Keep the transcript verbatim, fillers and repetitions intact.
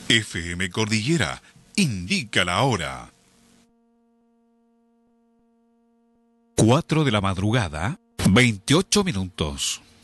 F M Cordillera indica la hora. cuatro de la madrugada, veintiocho minutos.